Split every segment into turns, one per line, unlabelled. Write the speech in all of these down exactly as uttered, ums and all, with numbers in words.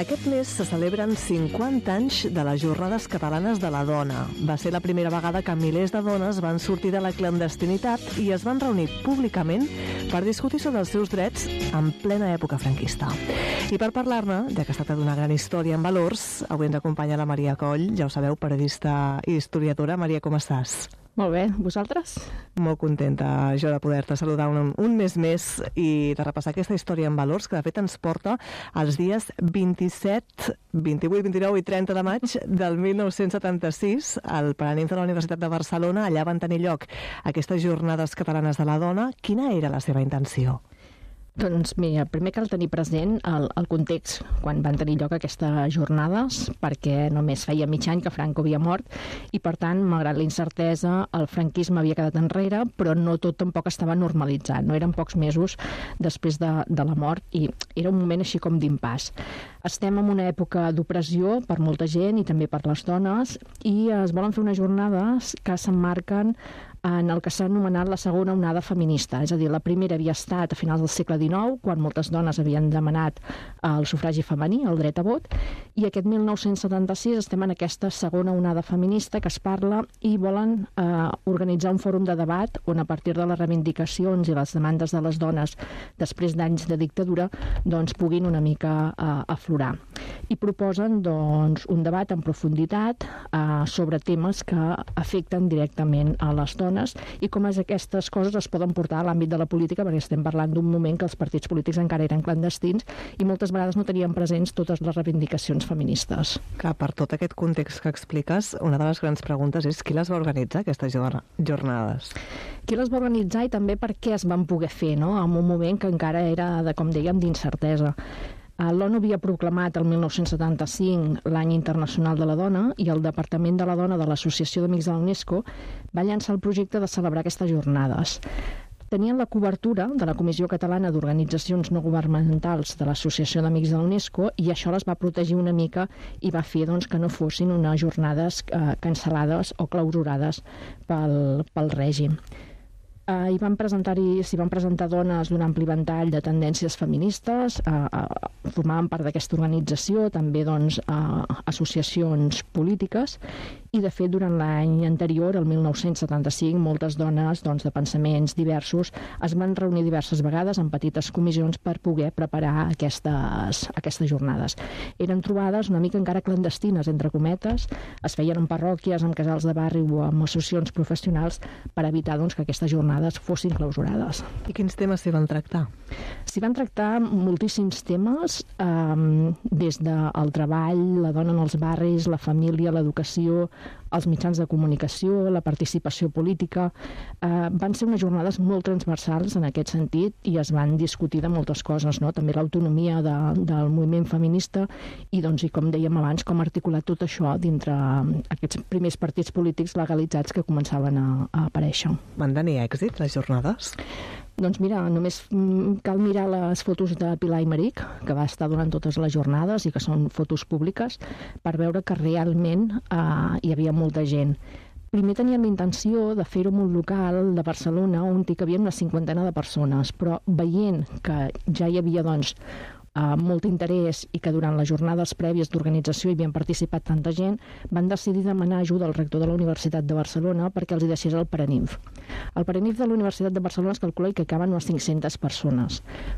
Aquest mes se celebren cinquanta anys de les Jornades Catalanes de la Dona. Va ser la primera vegada que milers de dones van sortir de la clandestinitat i es van reunir públicament per discutir sobre els seus drets en plena època franquista. I per parlar-ne, ja que es tracta d'una gran història en valors, avui ens acompanya la Maria Coll, ja ho sabeu, periodista i historiadora. Maria, com estàs?
Molt bé, vosaltres?
Molt contenta jo de poder-te saludar un, un mes més i de repassar aquesta història en valors que de fet ens porta als dies vint-i-set, vint-i-vuit, vint-i-nou i trenta de maig del mil nou-cents setanta-sis. Al Paranimf de la Universitat de Barcelona, allà van tenir lloc aquestes Jornades Catalanes de la Dona. Quina era la seva intenció?
Doncs mira, primer cal tenir present el, el context quan van tenir lloc aquestes jornades, perquè només feia mig any que Franco havia mort i per tant, malgrat la incertesa, el franquisme havia quedat enrere, però no tot tampoc estava normalitzat, no eren pocs mesos després de, de la mort i era un moment així com d'impàs. Estem en una època d'opressió per molta gent i també per les dones i es volen fer unes jornades que s'emmarquen en el que s'ha anomenat la segona onada feminista. És a dir, la primera havia estat a finals del segle dinou, quan moltes dones havien demanat el sufragi femení, el dret a vot, i aquest mil nou-cents setanta-sis estem en aquesta segona onada feminista que es parla i volen eh, organitzar un fòrum de debat on a partir de les reivindicacions i les demandes de les dones després d'anys de dictadura doncs puguin una mica eh, aflorar. I proposen doncs, un debat en profunditat eh, sobre temes que afecten directament a les dones i com és aquestes coses es poden portar a l'àmbit de la política, perquè estem parlant d'un moment que els partits polítics encara eren clandestins i moltes vegades no tenien presents totes les reivindicacions feministes.
Clar, per tot aquest context que expliques, una de les grans preguntes és qui les va organitzar, aquestes jornades?
Qui les va organitzar i també per què es van poder fer, no? En un moment que encara era, de, com dèiem, d'incertesa. L'ONU havia proclamat el mil nou-cents setanta-cinc l'any internacional de la dona i el Departament de la Dona de l'Associació d'Amics de la UNESCO va llançar el projecte de celebrar aquestes jornades. Tenien la cobertura de la Comissió Catalana d'Organitzacions No Governamentals de l'Associació d'Amics de la UNESCO i això les va protegir una mica i va fer doncs, que no fossin unes jornades eh, cancel·lades o clausurades pel, pel règim. Uh, hi van presentar-hi, s'hi van presentar dones d'un ampli ventall de tendències feministes, uh, uh, formaven part d'aquesta organització, també doncs, uh, associacions polítiques, i de fet durant l'any anterior, el mil nou-cents setanta-cinc, moltes dones doncs, de pensaments diversos es van reunir diverses vegades en petites comissions per poder preparar aquestes, aquestes jornades. Eren trobades una mica encara clandestines, entre cometes, es feien en parròquies, en casals de barri o en associacions professionals per evitar doncs, que aquestes jornades fossin clausurades.
I quins temes s'hi van tractar?
S'hi van tractar moltíssims temes, eh, des del treball, la dona en els barris, la família, l'educació, els mitjans de comunicació, la participació política. Eh, van ser unes jornades molt transversals en aquest sentit i es van discutir de moltes coses, no? També l'autonomia de, del moviment feminista i, doncs, i com dèiem abans, com articular tot això dintre aquests primers partits polítics legalitzats que començaven a, a aparèixer.
Van tenir èxit les jornades?
Doncs mira, només cal mirar les fotos de Pilar Aymerich, que va estar durant totes les jornades i que són fotos públiques, per veure que realment eh, hi havia molta gent. Primer tenien la intenció de fer-ho en un local de Barcelona on hi havia una cinquantena de persones, però veient que ja hi havia doncs, Uh, molt interès i que durant les jornades prèvies d'organització hi havien participat tanta gent, van decidir demanar ajuda al rector de la Universitat de Barcelona perquè els hi deixés el Paranimf. El Paranimf de la Universitat de Barcelona es calcula que caben unes cinc-centes persones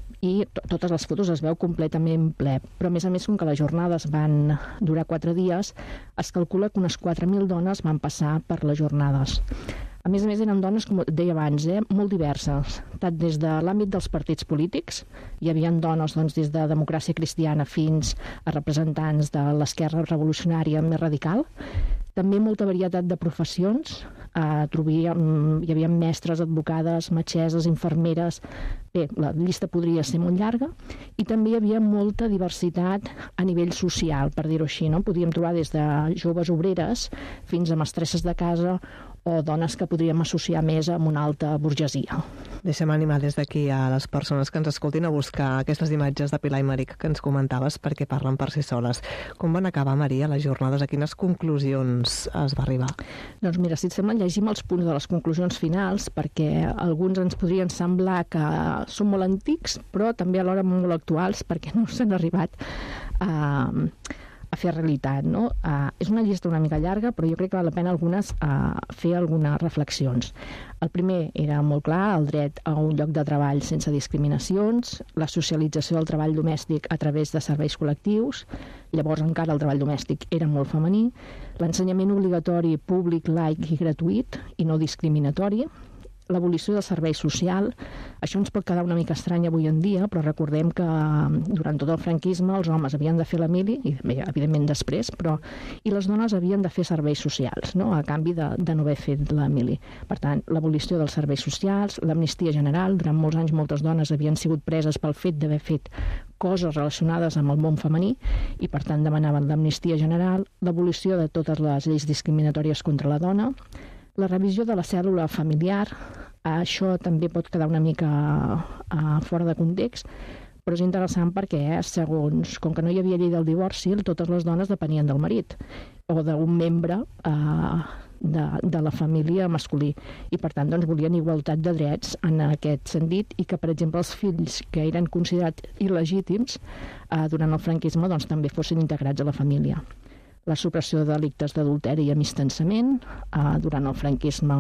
i totes les fotos es veu completament ple, però a més a més com que les jornades van durar quatre dies, es calcula que unes quatre mil dones van passar per les jornades. A més a més, eren dones, com deia abans, eh, molt diverses, tant des de l'àmbit dels partits polítics, hi havia dones doncs, des de Democràcia Cristiana fins a representants de l'esquerra revolucionària més radical, també molta varietat de professions, eh, trobíem, hi havia mestres, advocades, metgesses, infermeres, bé, la llista podria ser molt llarga, i també hi havia molta diversitat a nivell social, per dir-ho així, no? Podíem trobar des de joves obreres fins a mestresses de casa o dones que podríem associar més amb una alta burgesia.
Deixem animar des d'aquí a les persones que ens escoltin a buscar aquestes imatges de Pilar Aymerich que ens comentaves perquè parlen per si soles. Com van acabar, Maria, les jornades? A quines conclusions es va arribar?
Doncs mira, si et sembla, llegim els punts de les conclusions finals, perquè alguns ens podrien semblar que són molt antics, però també alhora molt actuals, perquè no s'han arribat a... a fer realitat, no? Uh, és una llista una mica llarga, però jo crec que val la pena algunes uh, fer algunes reflexions. El primer era molt clar, el dret a un lloc de treball sense discriminacions, la socialització del treball domèstic a través de serveis col·lectius, llavors encara el treball domèstic era molt femení, l'ensenyament obligatori públic, laic i gratuït i no discriminatori, l'abolició del servei social. Això ens pot quedar una mica estrany avui en dia, però recordem que durant tot el franquisme els homes havien de fer la mili, i evidentment després, però i les dones havien de fer serveis socials, no? A canvi de, de no haver fet la mili. Per tant, l'abolició dels serveis socials, l'amnistia general, durant molts anys moltes dones havien sigut preses pel fet d'haver fet coses relacionades amb el món femení i, per tant, demanaven l'amnistia general, l'abolició de totes les lleis discriminatòries contra la dona, la revisió de la cèl·lula familiar. Això també pot quedar una mica uh, fora de context, però és interessant perquè, segons, com que no hi havia llei del divorci, totes les dones depenien del marit o d'un membre uh, de, de la família masculí. I, per tant, doncs, volien igualtat de drets en aquest sentit i que, per exemple, els fills que eren considerats il·legítims uh, durant el franquisme doncs, també fossin integrats a la família. La supressió de delictes d'adulteri i amistançament. Uh, durant el franquisme,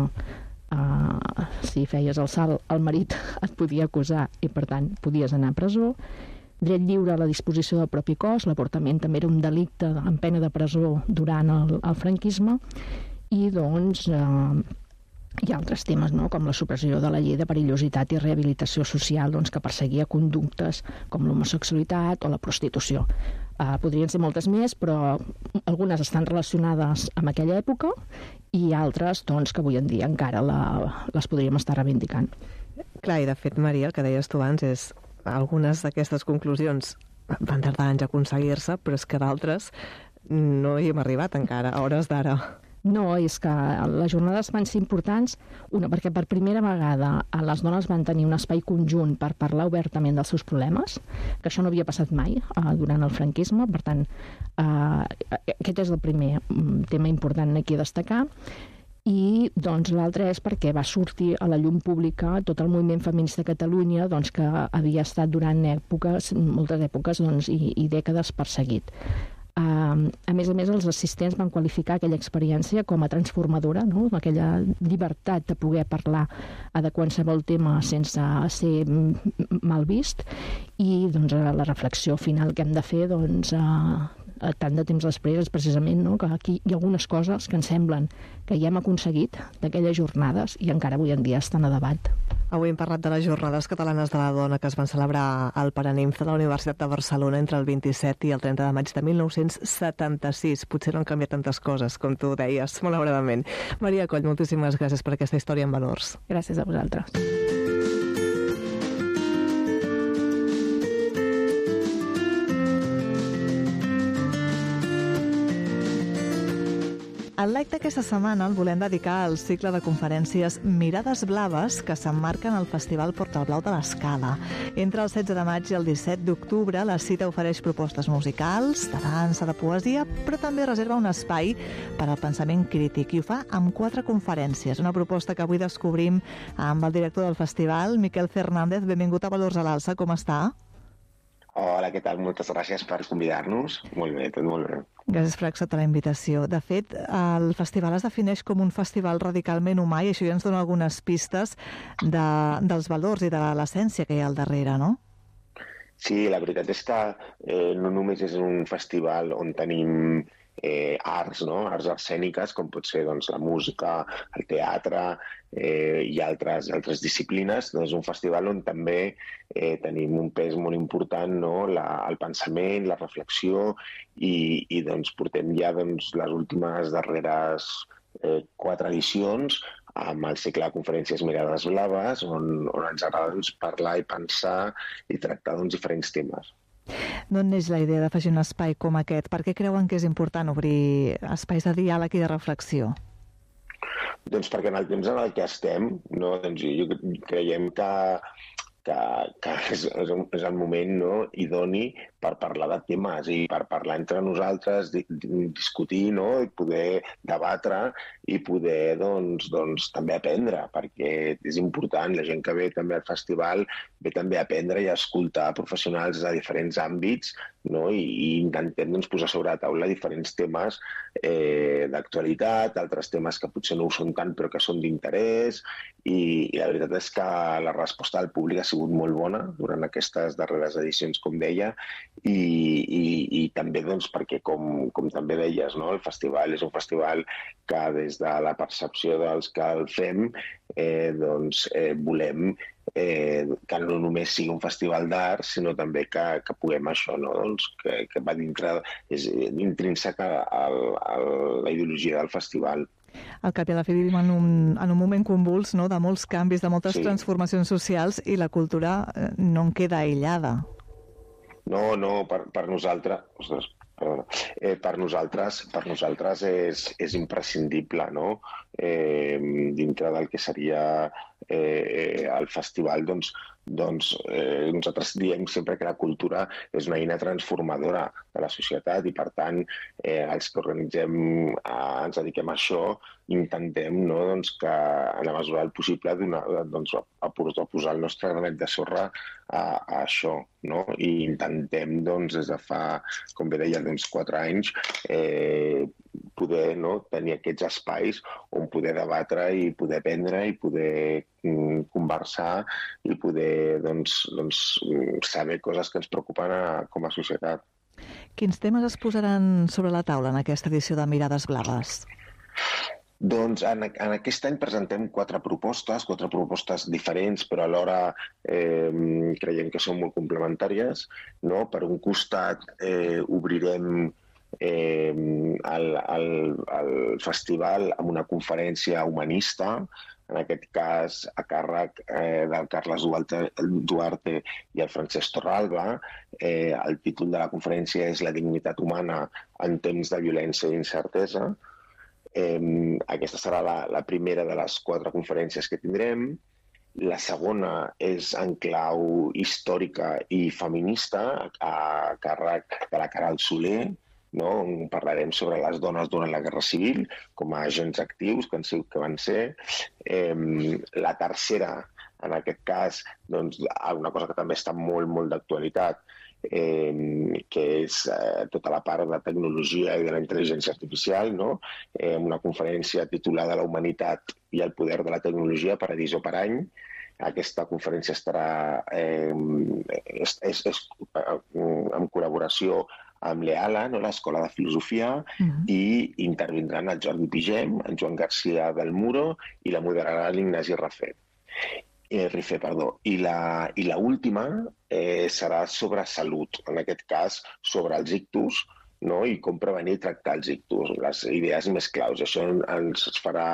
uh, si feies el salt, el marit et podia acusar i, per tant, podies anar a presó. Dret lliure a la disposició del propi cos. L'avortament també era un delicte amb pena de presó durant el, el franquisme. I, doncs, uh, hi ha altres temes, no?, com la supressió de la llei de perillositat i rehabilitació social, doncs, que perseguia conductes com l'homosexualitat o la prostitució. Uh, podrien ser moltes més, però algunes estan relacionades amb aquella època i altres, doncs, que avui en dia encara la, les podríem estar reivindicant.
Clar, i de fet, Maria, el que deies tu abans és algunes d'aquestes conclusions van tardar anys a aconseguir-se, però és que d'altres no hi hem arribat encara, a hores d'ara.
No, és que les jornades van ser importants, una, perquè per primera vegada les dones van tenir un espai conjunt per parlar obertament dels seus problemes, que això no havia passat mai uh, durant el franquisme, per tant, uh, aquest és el primer tema important aquí a destacar. I doncs l'altre és perquè va sortir a la llum pública tot el moviment feminista a Catalunya, doncs, que havia estat durant èpoques, moltes èpoques doncs, i, i dècades perseguit. Uh, a més a més, els assistents van qualificar aquella experiència com a transformadora, no?, aquella llibertat de poder parlar de qualsevol tema sense ser mal vist, i doncs, la reflexió final que hem de fer, doncs, uh, tant de temps després és precisament, no?, que aquí hi ha algunes coses que ens semblen que ja hem aconseguit d'aquelles jornades i encara avui en dia estan a debat.
Avui hem parlat de les Jornades Catalanes de la Dona que es van celebrar al Paranimf de la Universitat de Barcelona entre el vint-i-set i el trenta de maig de mil nou-cents setanta-sis. Potser no han canviat tantes coses, com tu deies, malauradament. Maria Coll, moltíssimes gràcies per aquesta història en valors.
Gràcies a vosaltres.
El live d'aquesta setmana el volem dedicar al cicle de conferències Mirades Blaves que s'emmarquen al Festival Portal Blau de l'Escala. Entre el setze de maig i el disset d'octubre, la cita ofereix propostes musicals, de dansa, de poesia, però també reserva un espai per al pensament crític i ho fa amb quatre conferències. Una proposta que avui descobrim amb el director del festival, Miquel Fernández. Benvingut a Valors a l'Alça, com està?
Hola, què tal? Moltes gràcies per convidar-nos. Molt bé, tot molt bé.
Gràcies per acceptar la invitació. De fet, el festival es defineix com un festival radicalment humà i això ja ens dona algunes pistes de, dels valors i de l'essència que hi ha al darrere, no?
Sí, la veritat és que eh, no només és un festival on tenim eh, arts, no? arts escèniques, com pot ser doncs, la música, el teatre eh, i altres, altres disciplines. Doncs és un festival on també eh, tenim un pes molt important, no? la, el pensament, la reflexió i, i doncs, portem ja doncs, les últimes darreres eh, quatre edicions amb el cicle de conferències Mirades Blaves, on, on ens agrada doncs, parlar i pensar i tractar doncs, diferents temes.
D'on neix la idea d'afegir un espai com aquest? Per què creuen que és important obrir espais de diàleg i de reflexió?
Doncs perquè en el temps en el que estem, no, doncs jo creiem que, que, que és, és, un, és el moment, no, idoni per parlar de temes i per parlar entre nosaltres, di, di, discutir, no, i poder debatre i poder doncs, doncs, també aprendre, perquè és important, la gent que ve també al festival ve també a aprendre i a escoltar professionals de diferents àmbits, no, i, i intentem doncs, posar sobre la taula diferents temes eh, d'actualitat, altres temes que potser no ho són tant però que són d'interès, i, i la veritat és que la resposta del públic ha sigut molt bona durant aquestes darreres edicions, com deia, i, i, i també doncs, perquè, com, com també deies, no? El festival és un festival que des de la percepció dels que el fem eh, doncs, eh, volem eh, que no només sigui un festival d'art, sinó també que, que puguem això, no? Doncs, que, que va dintre, és intrínseca a, a la ideologia del festival.
Al cap i a la fi vivim en un, en un moment convuls, no?, de molts canvis, de moltes
sí.
transformacions socials, i la cultura no en queda aïllada.
No, no, per, per nosaltres... Ostres, perdona. Eh, per nosaltres, per nosaltres és, és imprescindible, no? Eh, dintre del que seria eh, el festival, doncs, doncs eh, nosaltres diem sempre que la cultura és una eina transformadora de la societat i, per tant, eh, els que organitzem, eh, ens dediquem a això, intentem, no, doncs, que en la mesura del possible donar, doncs, a, a posar el nostre granet de sorra a, a això, no? I intentem, doncs, des de fa, com bé deia, doncs, quatre anys, eh, poder, no, tenir aquests espais on poder debatre i poder aprendre i poder mm, conversar i poder doncs, doncs, saber coses que ens preocupen a, com a societat.
Quins temes es posaran sobre la taula en aquesta edició de Mirades Blaves?
Doncs en, en aquest any presentem quatre propostes, quatre propostes diferents, però alhora eh, creiem que són molt complementàries, no? Per un costat eh, obrirem eh, el, el, el festival amb una conferència humanista, en aquest cas a càrrec eh, del Carles Duarte, Duarte i el Francesc Torralba. Eh, el títol de la conferència és La dignitat humana en temps de violència i incertesa. Eh, aquesta serà la, la primera de les quatre conferències que tindrem. La segona és en clau històrica i feminista, a càrrec de la Caral Soler, no? On parlarem sobre les dones durant la Guerra Civil com a agents actius que, han, que van ser. Eh, la tercera, en aquest cas, doncs, una cosa que també està molt, molt d'actualitat, Eh, que és eh, tota la part de la tecnologia i de la intel·ligència artificial, no? Eh, una conferència titulada La humanitat i el poder de la tecnologia per Edisó per any. Aquesta conferència estarà eh, és, és, és, en col·laboració amb l'EALA, no? l'Escola de Filosofia, uh-huh. i intervindran el Jordi Pigem, en Joan García del Muro i la moderarà l'Ignasi Rafet. Eh, Rifé, perdó. I la, i la última eh, serà sobre salut, en aquest cas sobre els ictus, no? I com prevenir i tractar els ictus, les idees més claus. Això ens farà,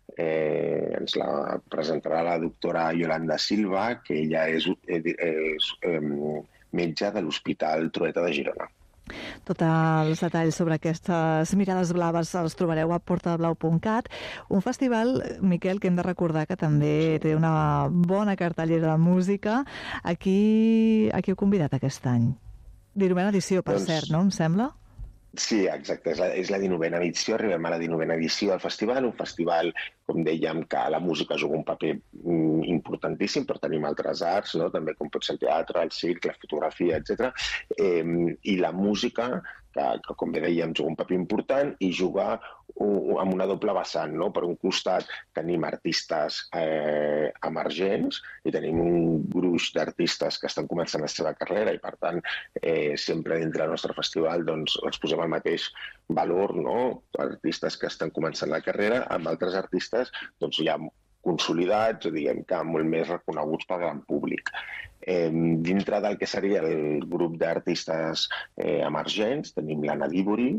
eh, ens la presentarà la doctora Yolanda Silva, que ella és, és, és eh, metge de l'Hospital Trueta de Girona.
Tots els detalls sobre aquestes Mirades Blaves els trobareu a portablau punt cat. Un festival, Miquel, que hem de recordar que també té una bona cartellera de música. A qui, a qui heu convidat aquest any? Dinovena edició, per doncs... cert, no? Em sembla?
Sí, exacte. És la, és la dinovena edició. Arribem a la dinovena edició del festival. Un festival, com dèiem, que la música juga un paper mm, importantíssim, però tenim altres arts, no? També com pot ser el teatre, el circ, la fotografia, etcètera. Eh, I la música, que, que com bé dèiem, juga un paper important i juga un, amb una doble vessant, no? Per un costat tenim artistes eh, emergents i tenim un gruix d'artistes que estan començant la seva carrera i, per tant, eh, sempre dintre del nostre festival doncs, els posem el mateix valor, no? Artistes que estan començant la carrera amb altres artistes doncs, ja consolidats o diguem que molt més reconeguts pel gran públic. Eh, dintre del que seria el grup d'artistes eh, emergents tenim l'Anna Dibori,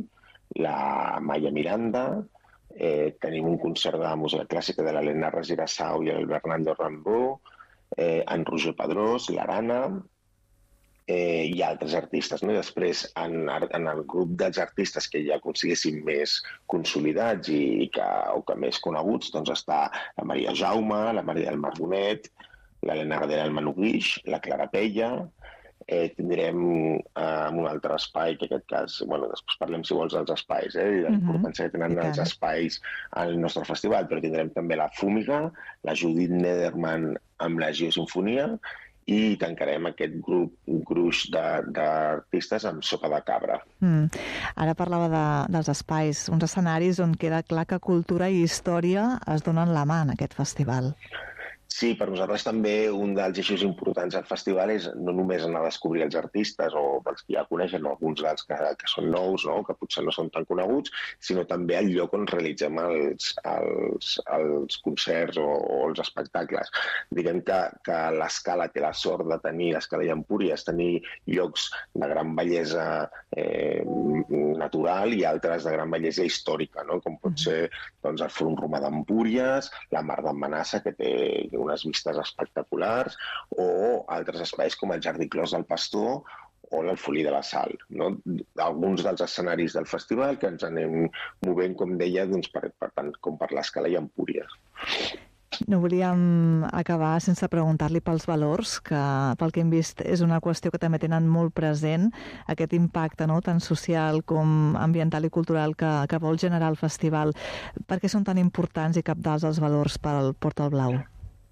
la Maya Miranda, eh, tenim un concert de música clàssica de l'Helena Regirassau i el Bernardo Rambó, eh, en Roger Pedrós, l'Arana, eh, i altres artistes. No? I després, en, en el grup dels artistes que ja consideréssim més consolidats i que, o que més coneguts, doncs està la Maria Jaume, la Maria del Mar Bonet, l'Helena Gadera del Manu Guix, la Clara Pella. Eh, tindrem eh, un altre espai, que en aquest cas, bueno, després parlem, si vols, dels espais, eh, i de la importància que tenen els espais al nostre festival, però tindrem també la Fúmiga, la Judit Nederman amb la Geosinfonia, i tancarem aquest grup, un gruix d'artistes amb Sopa de Cabra.
Mm. Ara parlava de, dels espais, uns escenaris on queda clar que cultura i història es donen la mà en aquest festival.
Sí, per nosaltres també un dels eixos importants del festival és no només anar a descobrir els artistes o els que ja coneixen, o alguns dels que, que són nous, no? Que potser no són tan coneguts, sinó també el lloc on realitzem els, els, els concerts o, o els espectacles. Diguem que, que l'Escala té la sort de tenir, l'Escala i Empúries, tenir llocs de gran bellesa eh, natural i altres de gran bellesa històrica, no? Com pot ser doncs, el Fòrum Romà d'Empúries, la Mar d'en Manassa, que té unes vistes espectaculars, o altres espais com el Jardí Clos del Pastor o l'Alfolí de la Sal. No? Alguns dels escenaris del festival que ens anem movent, com deia, doncs, per, per tant, com per l'Escala i Empúries.
No volíem acabar sense preguntar-li pels valors, que pel que hem vist és una qüestió que també tenen molt present, aquest impacte, no?, tant social com ambiental i cultural que, que vol generar el festival. Per què són tan importants i cabdals els valors pel Portal Blau?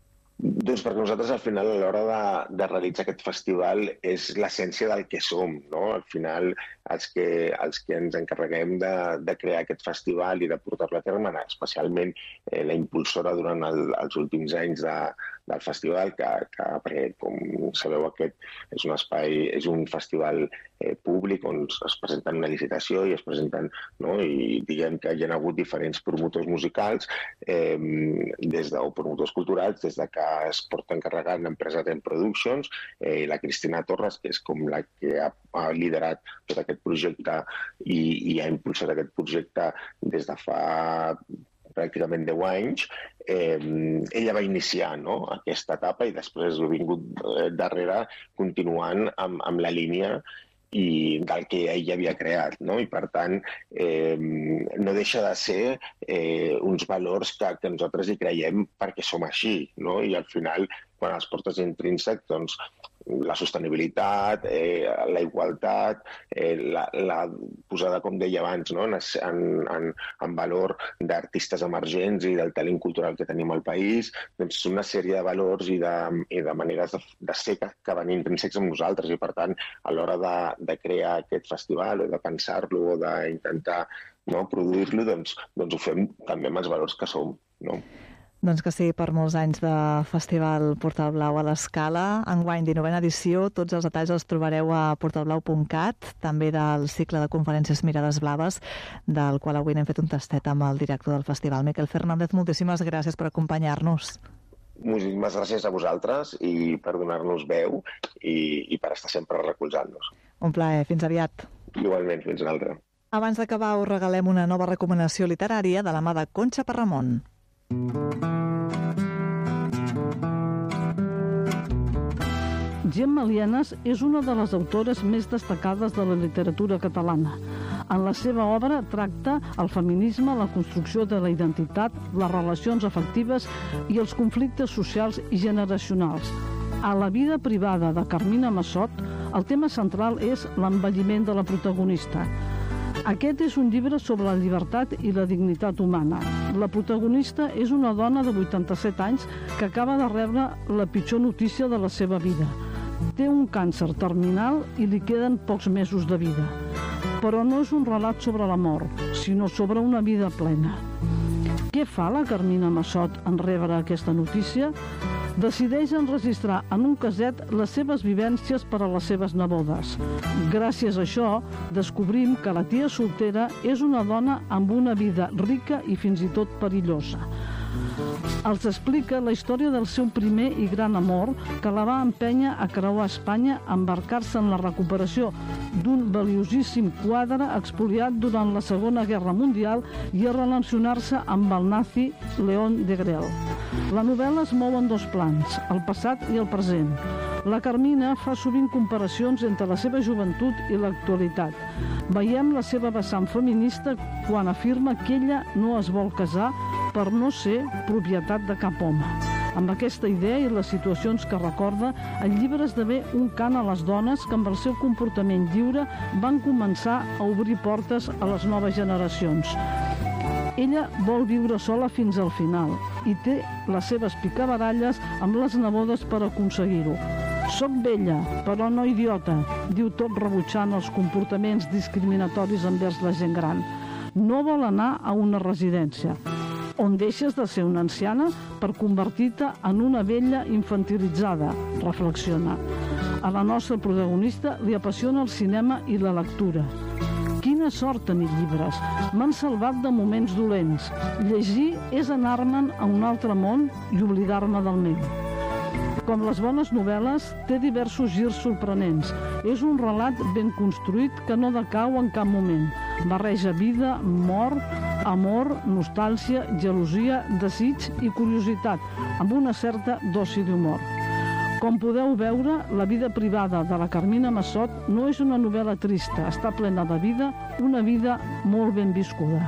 Doncs perquè nosaltres al final a l'hora de, de realitzar aquest festival és l'essència del que som, no? Al final els que, els que ens encarreguem de, de crear aquest festival i de portar-lo a terme, especialment eh, la impulsora durant el, els últims anys de, del festival, que, que perquè com sabeu aquest és un espai, és un festival eh, públic on es presenten una licitació i es presenten, no? I diguem que hi ha hagut diferents promotors musicals eh, des de, o promotors culturals des de que es porta encarregat l'empresa Ten Productions, eh, la Cristina Torres, que és com la que ha, ha liderat tot aquest projecte i, i ha impulsat aquest projecte des de fa pràcticament deu anys, eh, ella va iniciar, no?, aquesta etapa i després ha vingut eh, darrere continuant amb, amb la línia i del que ell havia creat, no? I per tant eh, no deixa de ser eh, uns valors que, que nosaltres hi creiem perquè som així, no? I al final quan els portes intrínsec, doncs la sostenibilitat, eh, la igualtat, eh, la, la posada, com deia abans, no?, en, en, en valor d'artistes emergents i del talent cultural que tenim al país, doncs una sèrie de valors i de, i de maneres de, de ser que, que van intrínsecs amb nosaltres i per tant a l'hora de, de crear aquest festival o de pensar-lo o d'intentar, no, produir-lo, doncs, doncs ho fem també amb els valors que som, no?
Doncs que sí, per molts anys de Festival Portal Blau a l'Escala. Enguany, dinovena edició, tots els detalls els trobareu a portal blau punt cat, també del cicle de conferències Mirades Blaves, del qual avui n'hem fet un tastet amb el director del festival. Miquel Fernández, moltíssimes gràcies per acompanyar-nos.
Moltíssimes gràcies a vosaltres i per donar-nos veu i, i per estar sempre recolzant-nos.
Un plaer, fins aviat.
Igualment, fins una altra.
Abans d'acabar, us regalem una nova recomanació literària de la mà de Conxa Parramon.
Gemma Lienas és una de les autores més destacades de la literatura catalana. En la seva obra tracta el feminisme, la construcció de la identitat, les relacions afectives i els conflictes socials i generacionals. A la vida privada de Carmina Massot, el tema central és l'envelliment de la protagonista. Aquest és un llibre sobre la llibertat i la dignitat humana. La protagonista és una dona de vuitanta-set anys que acaba de rebre la pitjor notícia de la seva vida. Té un càncer terminal i li queden pocs mesos de vida. Però no és un relat sobre la mort, sinó sobre una vida plena. Què fa la Carmina Massot en rebre aquesta notícia? Decideix enregistrar en un caset les seves vivències per a les seves nebodes. Gràcies a això, descobrim que la tia soltera és una dona amb una vida rica i fins i tot perillosa. Els explica la història del seu primer i gran amor que la va empènyer a creuar Espanya a embarcar-se en la recuperació d'un valiosíssim quadre expoliat durant la Segona Guerra Mundial i a relacionar-se amb el nazi León Degrelle. La novel·la es mou en dos plans, el passat i el present. La Carmina fa sovint comparacions entre la seva joventut i l'actualitat. Veiem la seva vessant feminista quan afirma que ella no es vol casar per no ser propietat de cap home. Amb aquesta idea i les situacions que recorda, el llibre esdevé un cant a les dones que amb el seu comportament lliure van començar a obrir portes a les noves generacions. Ella vol viure sola fins al final i té les seves picabaralles amb les nebodes per aconseguir-ho. Soc vella, però no idiota, diu tot rebutjant els comportaments discriminatoris envers la gent gran. No vol anar a una residència, on deixes de ser una anciana per convertir-te en una vella infantilitzada, reflexiona. A la nostra protagonista li apassiona el cinema i la lectura. Quina sort tenir llibres. M'han salvat de moments dolents. Llegir és anar-me'n a un altre món i oblidar-me del meu. Com les bones novel·les, té diversos girs sorprenents. És un relat ben construït que no decau en cap moment. Barreja vida, mort, amor, nostàlgia, gelosia, desig i curiositat, amb una certa dosi d'humor. Com podeu veure, la vida privada de la Carmina Massot no és una novel·la trista, està plena de vida, una vida molt ben viscuda.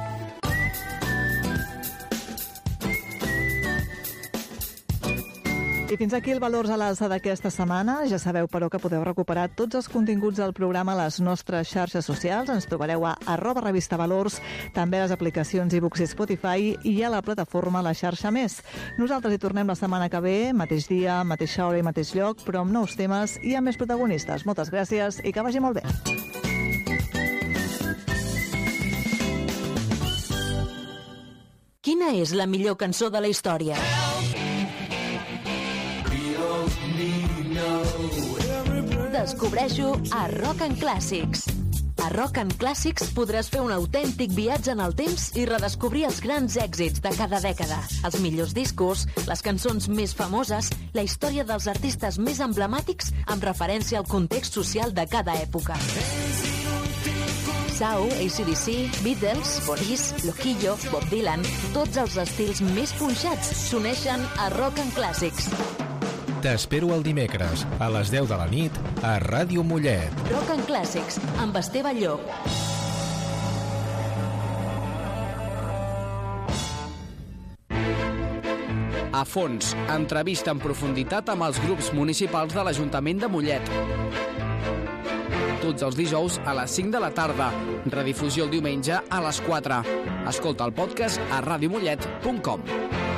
I fins aquí el Valors a l'Alça d'aquesta setmana. Ja sabeu, però, que podeu recuperar tots els continguts del programa a les nostres xarxes socials. Ens trobareu a arroba revista Valors, també a les aplicacions iVoox i Spotify i a la plataforma La Xarxa Més. Nosaltres hi tornem la setmana que ve, mateix dia, mateixa hora i mateix lloc, però amb nous temes i amb més protagonistes. Moltes gràcies i que vagi molt bé.
Quina és la millor cançó de la història? Descobreixo a Rock and Classics. A Rock and Classics podràs fer un autèntic viatge en el temps i redescobrir els grans èxits de cada dècada, els millors discos, les cançons més famoses, la història dels artistes més emblemàtics amb referència al context social de cada època. Sau, A C D C, Beatles, Boris, Loquillo, Bob Dylan, tots els estils més punxats s'uneixen a Rock and Classics.
T'espero el dimecres, a les deu de la nit, a Ràdio Mollet.
Rock and Classics, amb Esteve Llop.
A fons, entrevista en profunditat amb els grups municipals de l'Ajuntament de Mollet. Tots els dijous a les cinc de la tarda. Redifusió el diumenge a les quatre. Escolta el podcast a radiomollet punt com.